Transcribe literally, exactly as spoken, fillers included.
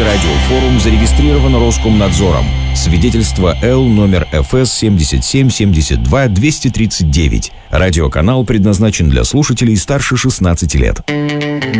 Всемирный радиофорум зарегистрирован Роскомнадзором. Свидетельство Л номер эф эс семьдесят семь семьдесят два двести тридцать девять. Радиоканал предназначен для слушателей старше шестнадцати лет.